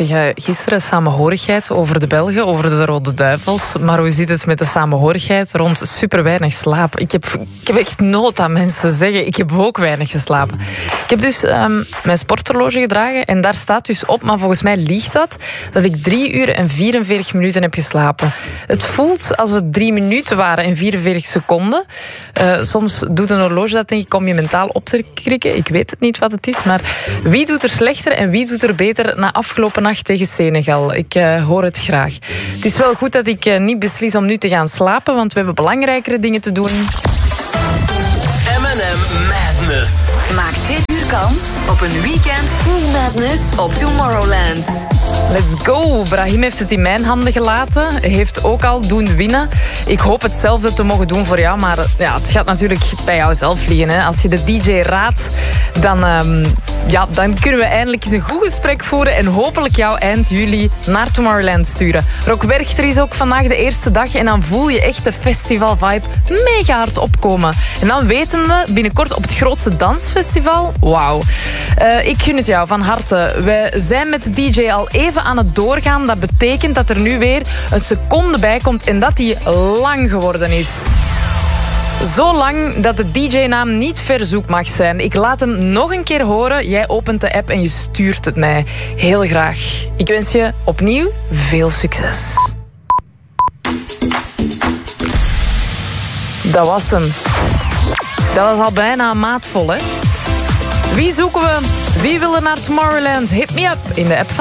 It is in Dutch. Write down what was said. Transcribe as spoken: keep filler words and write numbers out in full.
Zeg, uh, gisteren samenhorigheid over de Belgen, over de Rode Duivels. Maar hoe zit het met de samenhorigheid rond super weinig slaap? Ik heb, ik heb echt nood aan mensen zeggen. Ik heb ook weinig geslapen. Ik heb dus um, mijn sporthorloge gedragen en daar staat dus op, maar volgens mij liegt dat, dat ik drie uur en vierenveertig minuten heb geslapen. Het voelt als we drie minuten waren en vierenveertig seconden. Uh, soms doet een horloge dat, denk ik, om je mentaal op te krikken. Ik weet het niet wat het is, maar wie doet er slechter en wie doet er beter na afgelopen nacht tegen Senegal? Ik uh, hoor het graag. Het is wel goed dat ik uh, niet beslis om nu te gaan slapen, want we hebben belangrijkere dingen te doen. M en M Madness. Maak dit uur kans op een weekend full madness op Tomorrowland. Let's go. Brahim heeft het in mijn handen gelaten. Hij heeft ook al doen winnen. Ik hoop hetzelfde te mogen doen voor jou, maar ja, het gaat natuurlijk bij jou zelf liggen. Hè. Als je de D J raadt, dan, um, ja, dan kunnen we eindelijk eens een goed gesprek voeren en hopelijk jou eind juli naar Tomorrowland sturen. Rock Werchter is ook vandaag de eerste dag en dan voel je echt de festival-vibe mega hard opkomen. En dan weten we binnenkort op het grootste dansfestival. Wauw. Uh, ik gun het jou van harte. We zijn met de D J al even aan het doorgaan. Dat betekent dat er nu weer een seconde bij komt en dat die lang geworden is. Zo lang dat de D J-naam niet verzoek mag zijn. Ik laat hem nog een keer horen. Jij opent de app en je stuurt het mij. Heel graag. Ik wens je opnieuw veel succes. Dat was hem. Dat was al bijna een maat vol, hè? Wie zoeken we? Wie wil er naar Tomorrowland? Hit me up in de app van